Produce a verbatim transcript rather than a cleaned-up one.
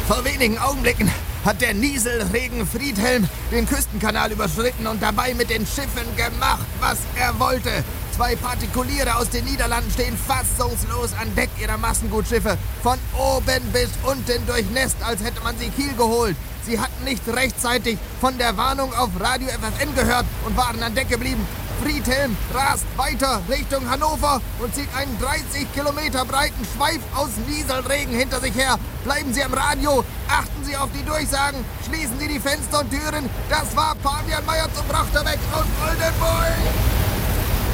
Vor wenigen Augenblicken hat der Nieselregen Friedhelm den Küstenkanal überschritten und dabei mit den Schiffen gemacht, was er wollte. Zwei Partikuliere aus den Niederlanden stehen fassungslos an Deck ihrer Massengutschiffe, von oben bis unten durchnässt, als hätte man sie Kiel geholt. Sie hatten nicht rechtzeitig von der Warnung auf Radio F F N gehört und waren an Deck geblieben. Friedhelm rast weiter Richtung Hannover und zieht einen dreißig Kilometer breiten Schweif aus Nieselregen hinter sich her. Bleiben Sie am Radio, achten Sie auf die Durchsagen, schließen Sie die Fenster und Türen. Das war Fabian Meyer zum Brachterweg aus Oldenburg.